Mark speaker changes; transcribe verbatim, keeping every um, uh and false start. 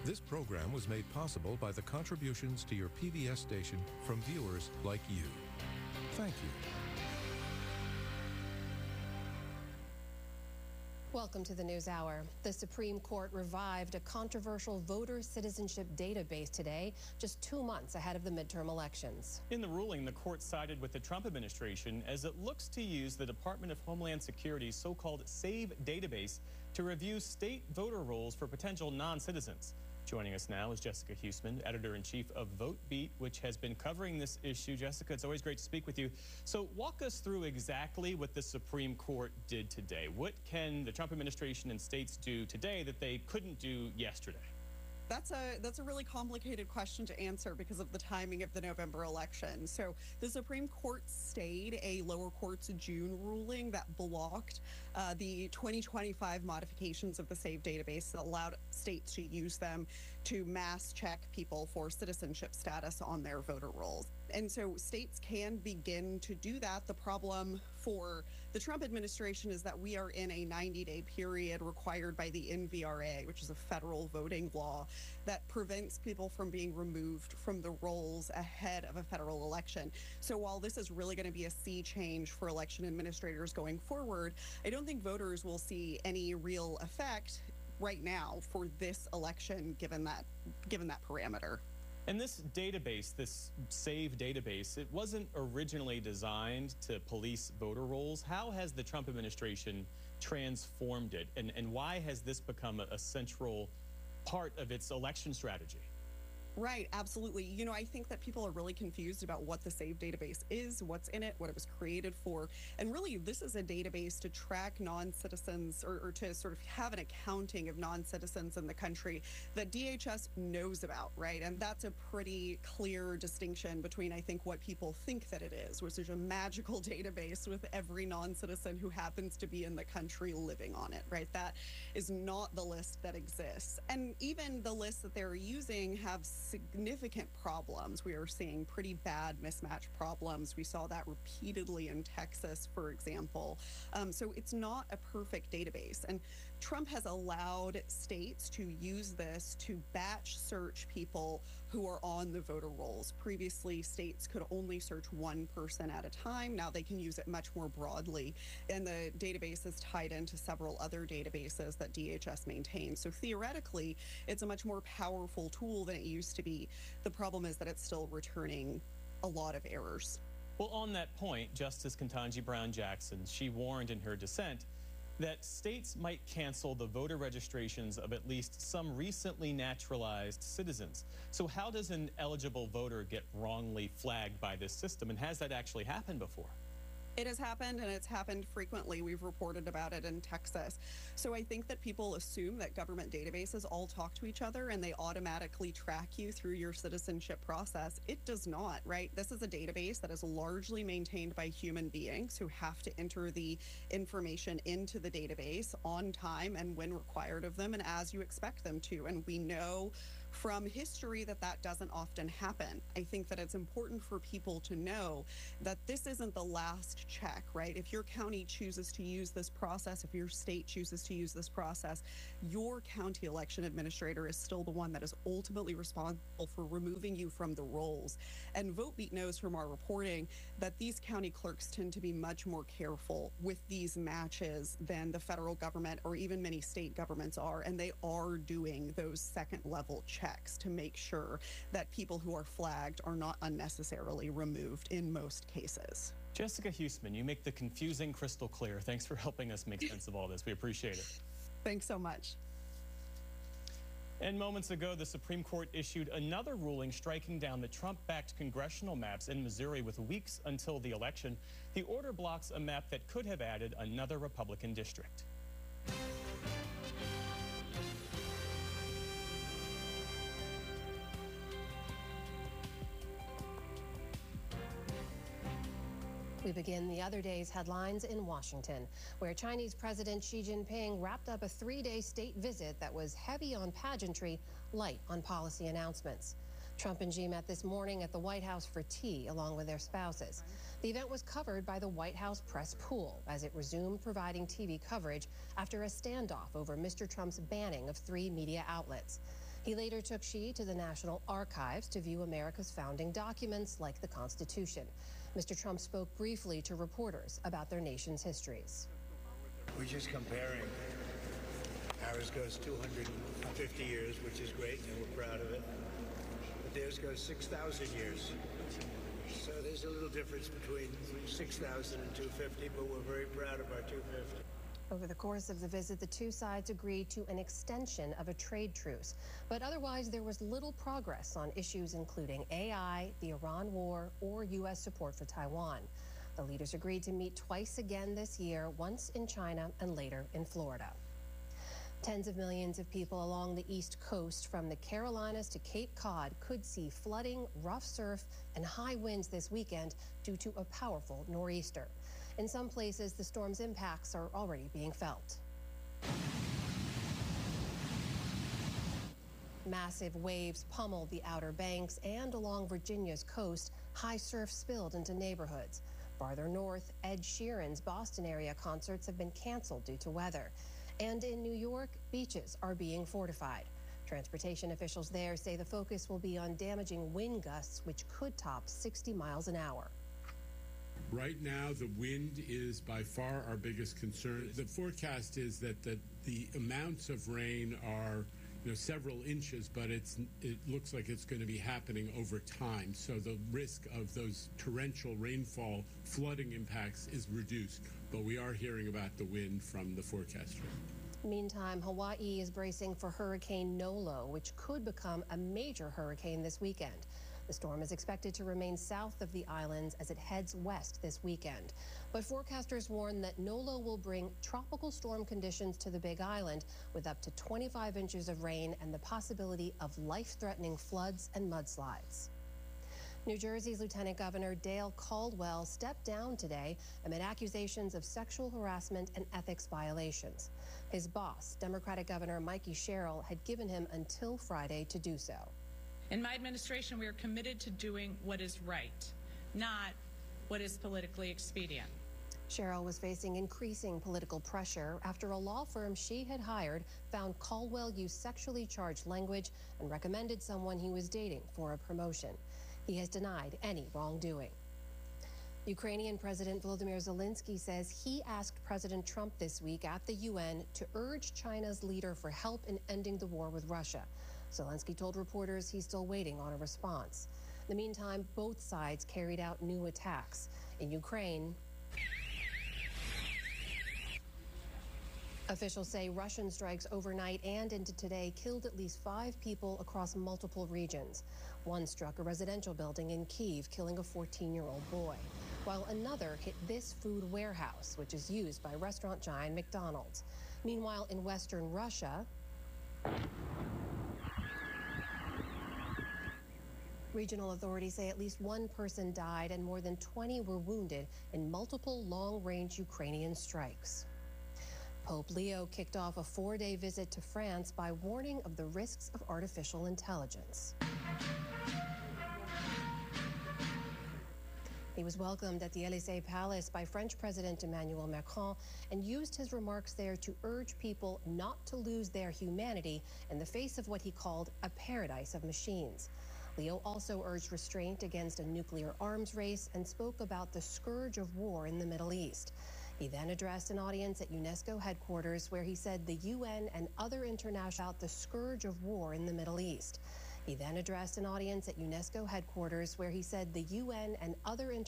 Speaker 1: This program was made possible by the contributions to your P B S station from viewers like you. Thank you.
Speaker 2: Welcome to the News Hour. The Supreme Court revived a controversial voter citizenship database today, just two months ahead of the midterm elections.
Speaker 3: In the ruling, the court sided with the Trump administration as it looks to use the Department of Homeland Security's so-called SAVE database to review state voter rolls for potential non-citizens. Joining us now is Jessica Huseman, editor-in-chief of VoteBeat, which has been covering this issue. Jessica, it's always great to speak with you. So walk us through exactly what the Supreme Court did today. What can the Trump administration and states do today that they couldn't do yesterday?
Speaker 4: That's a that's a really complicated question to answer because of the timing of the November election. So the Supreme Court stayed a lower court's June ruling that blocked uh, the twenty twenty-five modifications of the SAVE database that allowed states to use them to mass check people for citizenship status on their voter rolls. And so states can begin to do that. The problem for the Trump administration is that we are in a ninety day period required by the N V R A, which is a federal voting law that prevents people from being removed from the rolls ahead of a federal election. So while this is really going to be a sea change for election administrators going forward, I don't think voters will see any real effect right now for this election, given that given that parameter.
Speaker 3: And this database, this SAVE database, it wasn't originally designed to police voter rolls. How has the Trump administration transformed it, and, and why has this become a, a central part of its election strategy?
Speaker 4: Right, absolutely. You know, I think that people are really confused about what the SAVE database is, what's in it, what it was created for. And really, this is a database to track non-citizens or, or to sort of have an accounting of non-citizens in the country that D H S knows about, right? And that's a pretty clear distinction between, I think, what people think that it is, which is a magical database with every non-citizen who happens to be in the country living on it, right? That is not the list that exists. And even the lists that they're using have significant problems. We are seeing pretty bad mismatch problems. We saw that repeatedly in Texas, for example. Um, so it's not a perfect database. And Trump has allowed states to use this to batch search people who are on the voter rolls. Previously, states could only search one person at a time. Now they can use it much more broadly. And the database is tied into several other databases that D H S maintains. So theoretically, it's a much more powerful tool than it used to be. The problem is that it's still returning a lot of errors.
Speaker 3: Well, on that point, Justice Ketanji Brown Jackson, she warned in her dissent that states might cancel the voter registrations of at least some recently naturalized citizens. So how does an eligible voter get wrongly flagged by this system, and has that actually happened before?
Speaker 4: It has happened, and it's happened frequently. We've reported about it in Texas. So I think that people assume that government databases all talk to each other and they automatically track you through your citizenship process. It does not, right? This is a database that is largely maintained by human beings who have to enter the information into the database on time and when required of them and as you expect them to. And we know from history that that doesn't often happen. I think that it's important for people to know that this isn't the last check, right? If your county chooses to use this process, if your state chooses to use this process, your county election administrator is still the one that is ultimately responsible for removing you from the rolls. And VoteBeat knows from our reporting that these county clerks tend to be much more careful with these matches than the federal government or even many state governments are, and they are doing those second level checks to make sure that people who are flagged are not unnecessarily removed in most cases.
Speaker 3: Jessica Huseman, you make the confusing crystal clear. Thanks for helping us make sense of all this. We appreciate it.
Speaker 4: Thanks so much.
Speaker 3: And moments ago, the Supreme Court issued another ruling striking down the Trump-backed congressional maps in Missouri with weeks until the election. The order blocks a map that could have added another Republican district.
Speaker 2: We begin the other day's headlines in Washington, where Chinese President Xi Jinping wrapped up a three-day state visit that was heavy on pageantry, light on policy announcements. Trump and Xi met this morning at the White House for tea, along with their spouses. The event was covered by the White House press pool as it resumed providing T V coverage after a standoff over Mister Trump's banning of three media outlets. He later took Xi to the National Archives to view America's founding documents like the Constitution. Mister Trump spoke briefly to reporters about their nation's histories.
Speaker 5: We're just comparing. Ours goes two hundred fifty years, which is great, and we're proud of it. But theirs goes six thousand years. So there's a little difference between six thousand and two hundred fifty, but we're very proud of our two hundred fifty.
Speaker 2: Over the course of the visit, the two sides agreed to an extension of a trade truce. But otherwise, there was little progress on issues including A I, the Iran war, or U S support for Taiwan. The leaders agreed to meet twice again this year, once in China and later in Florida. Tens of millions of people along the East Coast from the Carolinas to Cape Cod could see flooding, rough surf, and high winds this weekend due to a powerful nor'easter. In some places, the storm's impacts are already being felt. Massive waves pummeled the Outer Banks, and along Virginia's coast, high surf spilled into neighborhoods. Farther north, Ed Sheeran's Boston area concerts have been canceled due to weather. And in New York, beaches are being fortified. Transportation officials there say the focus will be on damaging wind gusts, which could top sixty miles an hour.
Speaker 6: Right now, the wind is by far our biggest concern. The forecast is that the, the amounts of rain are, you know, several inches, but it's it looks like it's going to be happening over time. So the risk of those torrential rainfall flooding impacts is reduced. But we are hearing about the wind from the forecaster.
Speaker 2: Meantime, Hawaii is bracing for Hurricane Nolo, which could become a major hurricane this weekend. The storm is expected to remain south of the islands as it heads west this weekend. But forecasters warn that Nolo will bring tropical storm conditions to the Big Island with up to twenty-five inches of rain and the possibility of life-threatening floods and mudslides. New Jersey's Lieutenant Governor Dale Caldwell stepped down today amid accusations of sexual harassment and ethics violations. His boss, Democratic Governor Mikey Sherrill, had given him until Friday to do so.
Speaker 7: In my administration, we are committed to doing what is right, not what is politically expedient.
Speaker 2: Sherrill was facing increasing political pressure after a law firm she had hired found Caldwell used sexually charged language and recommended someone he was dating for a promotion. He has denied any wrongdoing. Ukrainian President Volodymyr Zelensky says he asked President Trump this week at the U N to urge China's leader for help in ending the war with Russia. Zelensky told reporters he's still waiting on a response. In the meantime, both sides carried out new attacks. In Ukraine, officials say Russian strikes overnight and into today killed at least five people across multiple regions. One struck a residential building in Kyiv, killing a fourteen-year-old boy, while another hit this food warehouse, which is used by restaurant giant McDonald's. Meanwhile, in western Russia, regional authorities say at least one person died and more than twenty were wounded in multiple long-range Ukrainian strikes. Pope Leo kicked off a four-day visit to France by warning of the risks of artificial intelligence. He was welcomed at the Élysée Palace by French President Emmanuel Macron and used his remarks there to urge people not to lose their humanity in the face of what he called a paradise of machines. Leo also urged restraint against a nuclear arms race and spoke about the scourge of war in the Middle East. He then addressed an audience at UNESCO headquarters where he said the U N and other international about the scourge of war in the Middle East. He then addressed an audience at UNESCO headquarters where he said the U N and other international